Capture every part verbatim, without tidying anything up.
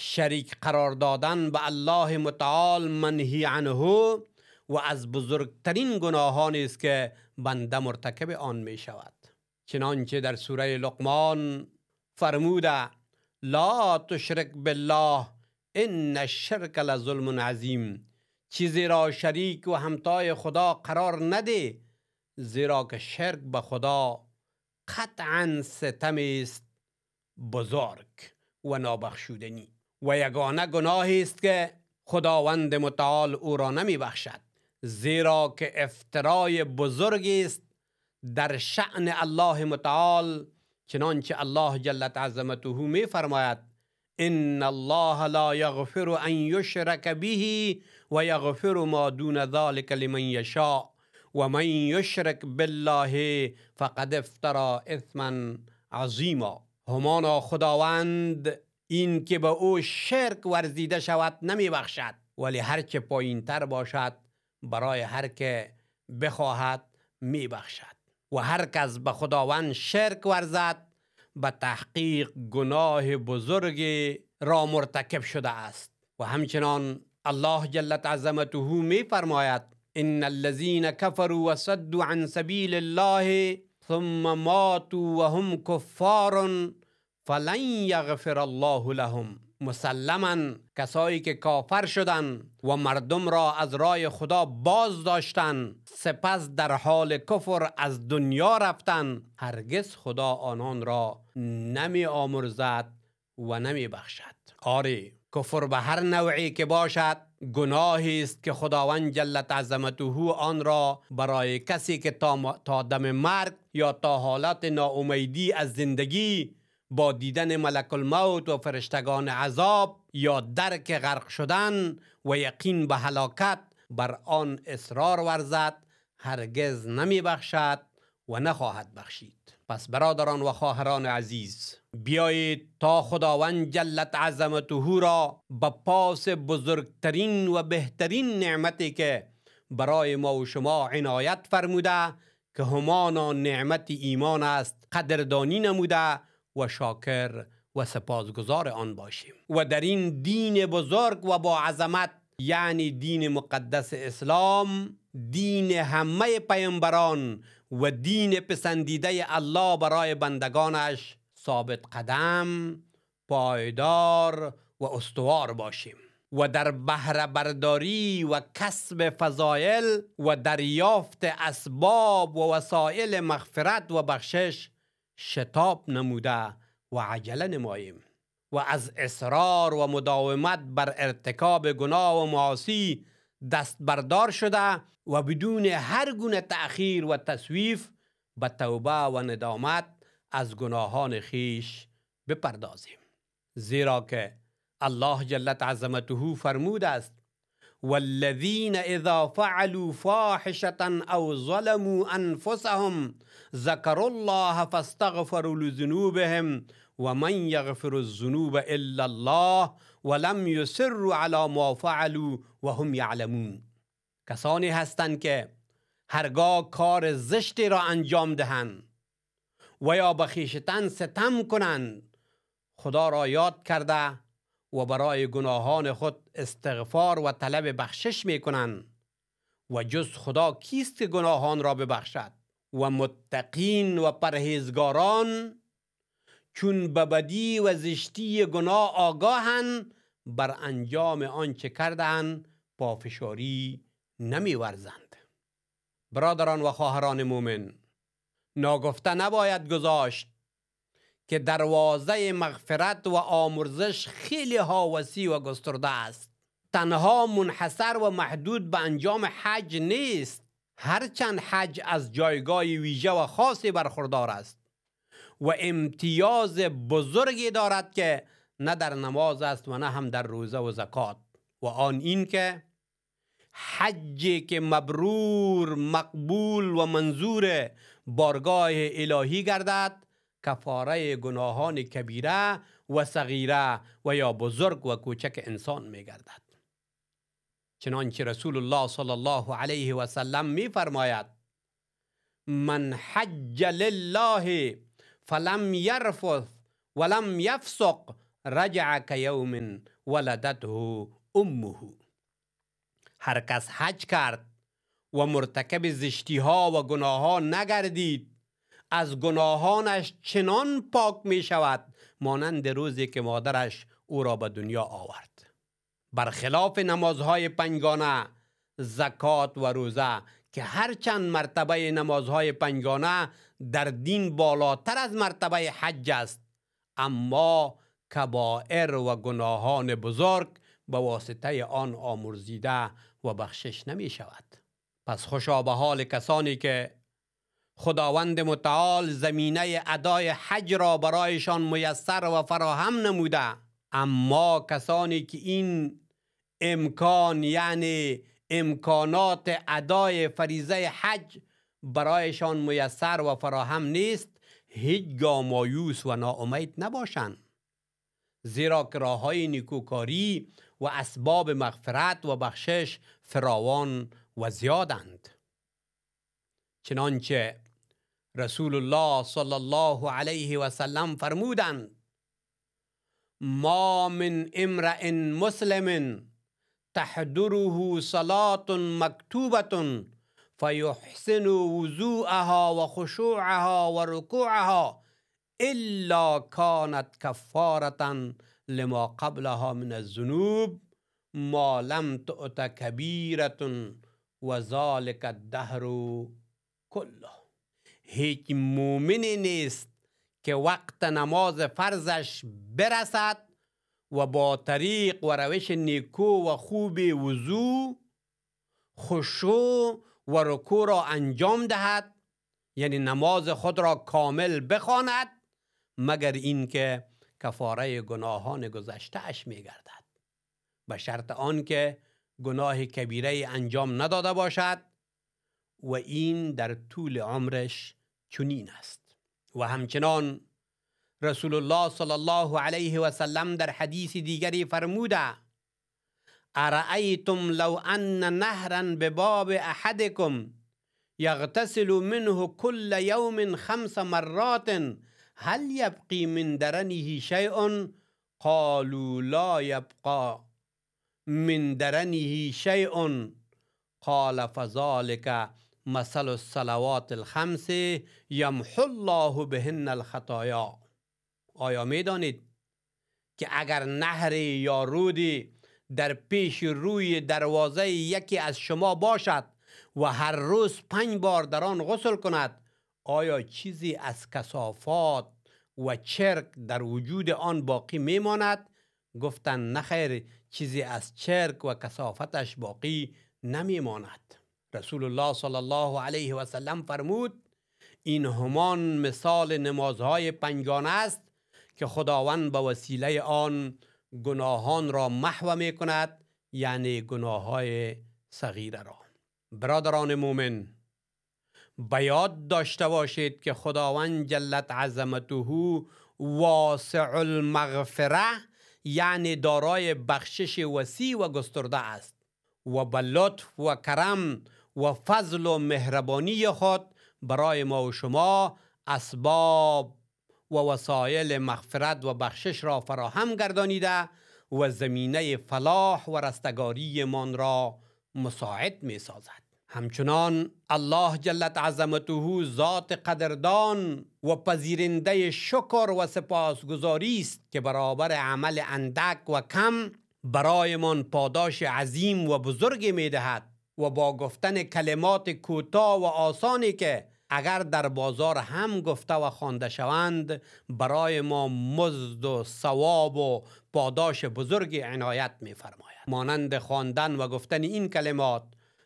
شریک قرار دادن به الله متعال منهی عنه و از بزرگترین گناهانی است که بنده مرتکب آن می شود. چنانچه در سوره لقمان فرموده لا تشرک بالله ان الشرک لظلم عظیم، چیزی را شریک و همتای خدا قرار نده، زیرا که شرک به خدا قطعا ستم است بزرگ و نابخشودنی و یگانه گناهی است که خداوند متعال او را نمی بخشد، زیرا که افترای بزرگی است در شأن الله متعال. چنانچه الله جل عظمته می فرماید ان الله لا یغفر ان یشرک به و یغفر ما دون ذلك لمن یشاء و من یشرک بالله فقد افترى اثما عظیما. همانا خداوند این که به او شرک ورزیده شود نمی بخشد، ولی هر چه پایین تر باشد برای هر که بخواهد می بخشد. و هر کس به خداوند شرک ورزد به تحقیق گناه بزرگی را مرتکب شده است. و همچنان الله جل عظمته می فرماید ان الذين كفروا وصدوا عن سبيل الله ثم ماتوا وهم كفار فلن یغفر الله لهم. مسلما کسایی که کافر شدند و مردم را از راه خدا باز داشتند سپس در حال کفر از دنیا رفتند، هرگز خدا آنان را نمی آمرزد و نمی بخشد. آری کفر به هر نوعی که باشد گناهی است که خداوند جل عظمته آن را برای کسی که تا, تا دم مرگ یا تا حالت ناامیدی از زندگی با دیدن ملک الموت و فرشتگان عذاب یا درک غرق شدن و یقین به هلاکت بر آن اصرار ورزد هرگز نمی بخشد و نخواهد بخشید. پس برادران و خواهران عزیز، بیایید تا خداوند جل عظمته را به پاس بزرگترین و بهترین نعمتی که برای ما و شما عنایت فرموده که همانا نعمت ایمان است قدردانی نموده و شاکر و سپاسگزار آن باشیم و در این دین بزرگ و با عظمت، یعنی دین مقدس اسلام، دین همه پیامبران و دین پسندیده الله برای بندگانش ثابت قدم، پایدار و استوار باشیم و در بهره برداری و کسب فضایل و دریافت اسباب و وسایل مغفرت و بخشش شتاب نموده و عجله نماییم و از اصرار و مداومت بر ارتکاب گناه و معاصی دست بردار شده و بدون هر گونه تأخیر و تسویف به توبه و ندامت از گناهان خیش بپردازیم، زیرا که الله جل عظمته فرموده است والذین اذا فعلوا فاحشة او ظلموا انفسهم ذکروا الله فاستغفروا لذنوبهم ومن یغفر الذنوب الا الله ولم یصروا علی ما فعلوا وهم یعلمون. کسانی هستند که هرگاه کار زشتی را انجام دهند و یا به خویشتن ستم کنند، خدا را یاد کرده و برای گناهان خود استغفار و طلب بخشش می کنند و جز خدا کیست که گناهان را ببخشد؟ و متقین و پرهیزگاران چون به بدی و زشتی گناه آگاهند بر انجام آنچه کردند پافشاری نمی ورزند. برادران و خواهران مومن، ناگفته نباید گذاشت که دروازه مغفرت و آمرزش خیلی ها وسیع و گسترده است. تنها منحصر و محدود به انجام حج نیست، هرچند حج از جایگاه ویژه و خاصی برخوردار است و امتیاز بزرگی دارد که نه در نماز است و نه هم در روزه و زکات، و آن این که حجی که مبرور، مقبول و منظور بارگاه الهی گردد کفاره گناهان کبیره و صغیره و یا بزرگ و کوچک انسان می گردد. چنانچه رسول الله صلی الله علیه و سلم می فرماید من حج لله فلم یرفث ولم یفسق رجع کیوم ولدته امه. هر کس حج کرد و مرتکب زشتی ها و گناه ها نگردید، از گناهانش چنان پاک می شود مانند روزی که مادرش او را به دنیا آورد. برخلاف نمازهای پنجگانه، زکات و روزه که هرچند مرتبه نمازهای پنجگانه در دین بالاتر از مرتبه حج است، اما کبائر و گناهان بزرگ به واسطه آن آمرزیده و بخشش نمی شود. پس خوشا به حال کسانی که خداوند متعال زمینه ادای حج را برایشان میسر و فراهم نموده، اما کسانی که این امکان یعنی امکانات ادای فریضه حج برایشان میسر و فراهم نیست، هیچگاه مایوس و ناامید نباشند، زیرا که راه‌های نیکوکاری و اسباب مغفرت و بخشش فراوان و زیادند. چنانچه رسول الله صلی الله علیه و سلم فرمودند: ما من امرئ مسلم تحضره صلاة مکتوبة فیحسن وضوءها و خشوعها و رکوعها الا كانت کفارة لما قبلها من الذنوب ما لم تؤت کبیرة و ذلك الدهر کله. هیچ مومنی نیست که وقت نماز فرضش برسد و با طریق و روش نیکو و خوب وضو، خشوع و رکوع را انجام دهد، یعنی نماز خود را کامل بخواند، مگر اینکه کفاره گناهان گذشته اش می گردد، به شرط آن که گناه کبیره انجام نداده باشد و این در طول عمرش چنین است. و همچنان رسول الله صلی الله علیه و سلم در حدیث دیگری فرموده: ارأیتم لو ان نهرا بباب احدکم یغتسل منه كل یوم خمس مرات هل یبقی من درنه شیء؟ قالوا لا یبقى من درنه شیء. قال فذلك مثل الصلوات الخمس یمحو الله بهن الخطایا. آیا می دانید که اگر نهر یا رودی در پیش روی دروازه یکی از شما باشد و هر روز پنج بار در آن غسل کند، آیا چیزی از کثافات و چرک در وجود آن باقی میماند؟ گفتند نخیر، چیزی از چرک و کثافتش باقی نمیماند. رسول الله صلی الله علیه و سلم فرمود: این همان مثال نمازهای پنجگانه است که خداوند به وسیله آن گناهان را محو می کند، یعنی گناههای صغیره را. برادران مومن، به یاد داشته باشید که خداوند جلت عظمته واسع المغفره، یعنی دارای بخشش وسیع و گسترده است و به لطف و کرم و فضل و مهربانی خود برای ما و شما اسباب و وسایل مغفرت و بخشش را فراهم گردانیده و زمینه فلاح و رستگاری من را مساعد می سازد. همچنان الله جلت عظمته ذات قدردان و پذیرنده شکر و سپاسگزاری است که برابر عمل اندک و کم برای من پاداش عظیم و بزرگی می دهد و با گفتن کلمات کوتاه و آسانی که اگر در بازار هم گفته و خوانده شوند برای ما مزد و ثواب و پاداش بزرگی عنایت می فرماید، مانند خواندن و گفتن این کلمات: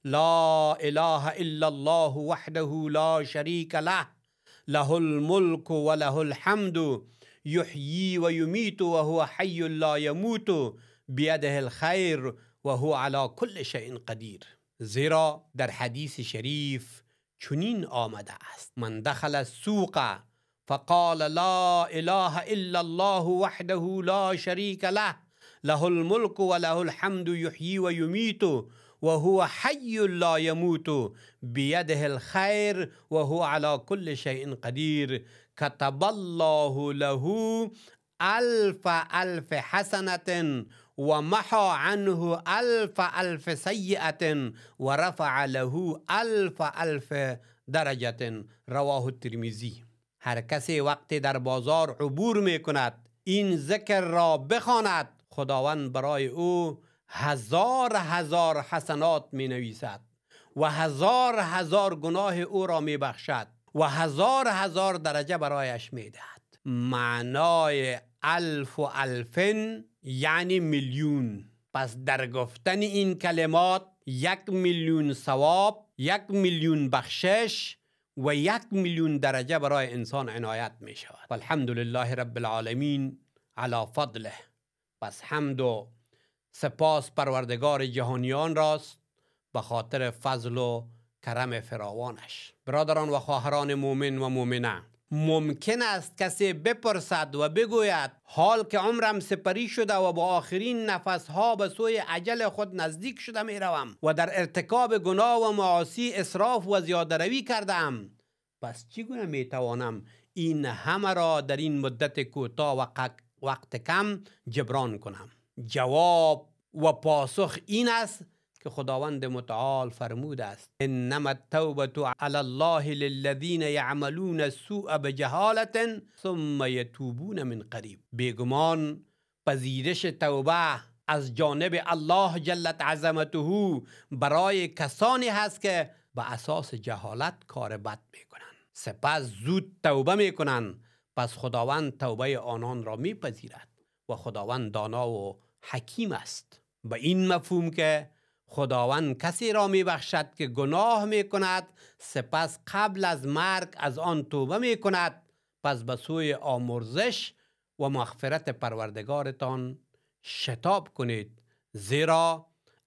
لا اله الا الله وحده لا شریک له له الملك و له الحمد یحیی و یمیت و هو حی لا یموت بیده الخیر و هو علی کل شیء قدیر. زیرا در حدیث شریف چنین آمده است: من دخل السوق فقال لا اله الا الله وحده لا شریک له له الملك و له الحمد یحیی و یمیت و هو حی لا یموت بیده الخیر و هو علی کل شیء قدیر کتب الله له الف الف حسنة و محا عنه الف الف سیئة و رفع له الف الف درجة. رواه الترمذی. هر کسی وقتی در بازار عبور می کند این ذکر را بخواند، خداوند برای او هزار هزار حسنات می نویسد و هزار هزار گناه او را می بخشد و هزار هزار درجه برایش می دهد. معنای الف و الفن یعنی میلیون. پس در گفتن این کلمات یک میلیون ثواب، یک میلیون بخشش و یک میلیون درجه برای انسان عنایت می شود. والحمدلله رب العالمین علی فضله. پس حمد و سپاس پروردگار جهانیان راست به خاطر فضل و کرم فراوانش. برادران و خواهران مومن و مومنه، ممکن است کسی بپرسد و بگوید حال که عمرم سپری شده و با آخرین نفسها به سوی اجل خود نزدیک شده می روم و در ارتکاب گناه و معاصی اسراف و زیاده روی کردم، پس چگونه می توانم این همه را در این مدت کوتاه و وقت کم جبران کنم؟ جواب و پاسخ این است که خداوند متعال فرموده است انما التوبة علی الله للذین یعملون السوء بجهالة ثم یتوبون من قریب. بیگمان پذیرش توبه از جانب الله جلت عظمته برای کسانی هست که به اساس جهالت کار بد میکنند، سپس زود توبه میکنند. پس خداوند توبه آنان را میپذیرد و خداوند دانا و حکیم است. به این مفهوم که خداوند کسی را می بخشد که گناه می کند سپس قبل از مرگ از آن توبه می کند، پس به سوی آمرزش و مغفرت پروردگارتان شتاب کنید، زیرا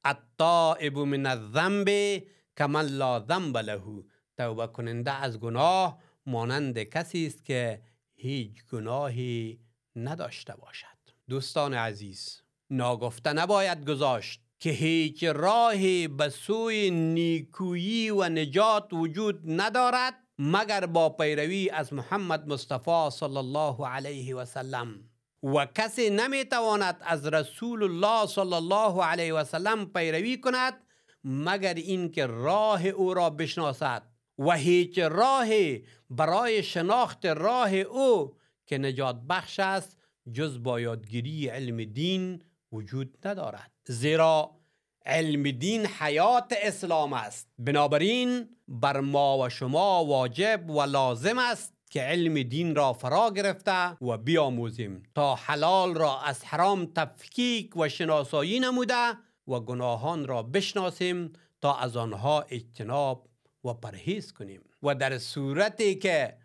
التائب من الذنب کمن لا ذنب له. توبه کننده از گناه مانند کسی است که هیچ گناهی نداشته باشد. دوستان عزیز، ناگفته نباید گذاشت که هیچ راهی به سوی نیکویی و نجات وجود ندارد مگر با پیروی از محمد مصطفی صلی الله علیه و سلم، و کسی نمیتواند از رسول الله صلی الله علیه و سلم پیروی کند مگر اینکه راه او را بشناسد، و هیچ راهی برای شناخت راه او که نجات بخش است جز با یادگیری علم دین وجود ندارد، زیرا علم دین حیات اسلام است. بنابراین بر ما و شما واجب و لازم است که علم دین را فرا گرفته و بیاموزیم تا حلال را از حرام تفکیک و شناسایی نموده و گناهان را بشناسیم تا از آنها اجتناب و پرهیز کنیم، و در صورتی که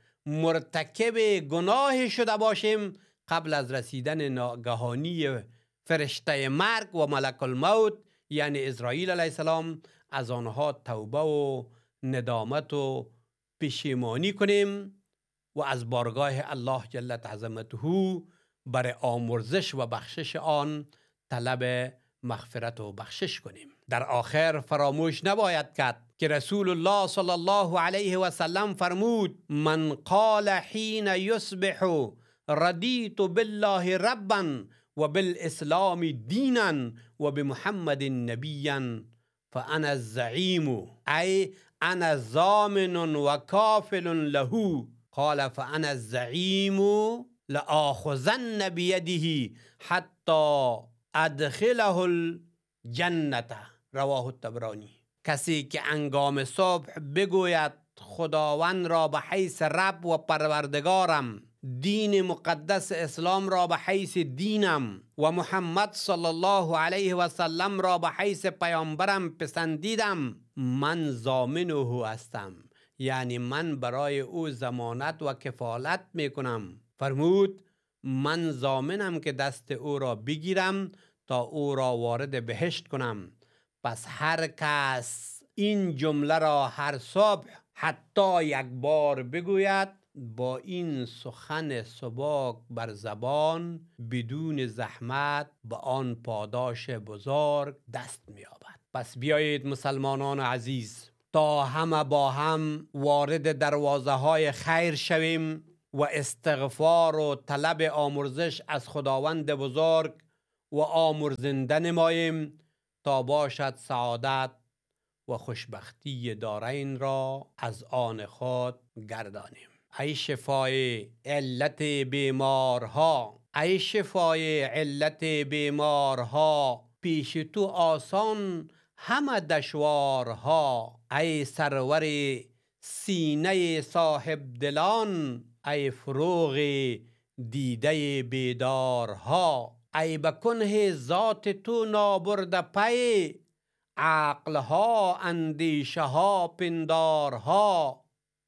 مرتکب گناه شده باشیم قبل از رسیدن ناگهانی فرشته مرگ و ملک الموت یعنی اسرائیل علیه السلام از آنها توبه و ندامت و پشیمانی کنیم و از بارگاه الله جلت عظمته برای آمرزش و بخشش آن طلب مغفرت و بخشش کنیم. در آخر فراموش نباید کرد که رسول الله صلی الله علیه و سلم فرمود من قال حین یصبح رضیت بالله ربا و بالاسلام دینا و بمحمد نبیا فانا الزعیم ای انا ضامن و کافل له. قال فانا الزعیم لآخذن بیده حتی ادخله الجنة. رواه الطبرانی. کسی که انگام صبح بگوید خداوند را به حیث رب و پروردگارم، دین مقدس اسلام را به حیث دینم و محمد صلی الله علیه و سلم را به حیث پیامبرم پسندیدم، من ضامنه هستم، یعنی من برای او ضمانت و کفالت میکنم. فرمود من ضامنم که دست او را بگیرم تا او را وارد بهشت کنم. پس هر کس این جمله را هر صبح حتی یک بار بگوید، با این سخن سبک بر زبان بدون زحمت به آن پاداش بزرگ دست می‌یابد. پس بیایید مسلمانان عزیز تا همه با هم وارد دروازه های خیر شویم و استغفار و طلب آمرزش از خداوند بزرگ و آمرزنده نماییم تا باشد سعادت و خوشبختی دارین را از آن خود گردانیم. ای شفای علت بیمارها، ای شفای علت بیمارها، پیش تو آسان همه دشوارها. ای سرور سینه صاحب دلان، ای فروغ دیده بیدارها. ای بکنه ذات تو نابرده پی، عقلها اندیشه ها پندارها.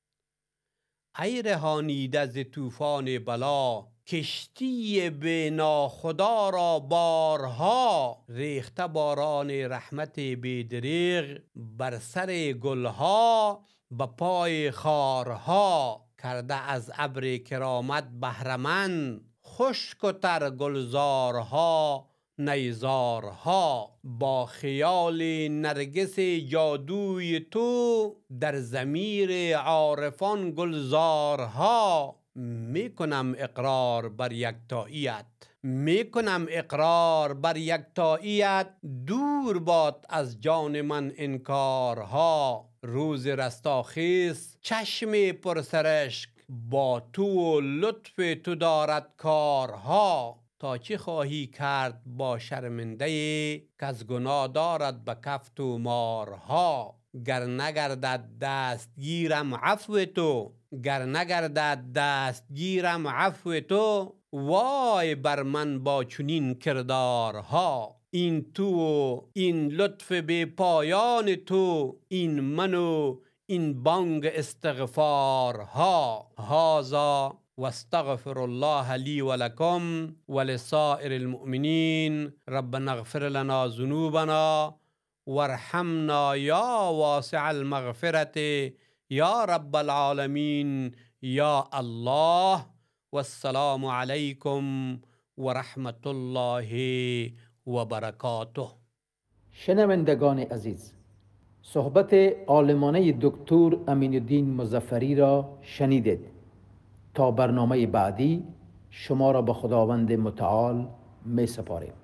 ای رهانیده ز طوفان بلا، کشتی بی ناخدا را بارها. ریخته باران رحمت بی دریغ بر سر گلها به پای خارها. کرده از ابر کرامت بهره‌مند، خشک و تر گلزارها نیزارها. با خیال نرگس جادوی تو در ضمیر عارفان گلزارها. می کنم اقرار بر یکتاییت، می کنم اقرار بر یکتاییت، دور باد از جان من انکارها. روز رستاخیز چشم پرسرشک، با تو و لطف تو دارد کارها. تا چه خواهی کرد با شرمنده که از گناه دارد به کف تو مارها. گر نگردد دستگیرم عفو تو، گر نگردد دستگیرم عفو تو، وای بر من با چنین کردارها. این تو و این لطف بی پایان تو، این من و این بانگ استغفارها. هذا واستغفر الله لي ولكم ولسائر المؤمنين. ربنا اغفر لنا ذنوبنا وارحمنا يا واسع المغفرة يا رب العالمين يا الله. والسلام عليكم ورحمة الله وبركاته. شنوندگان عزیز، صحبت عالمانه دکتر امین الدین مظفری را شنیدید. تا برنامه بعدی شما را به خداوند متعال می سپاریم.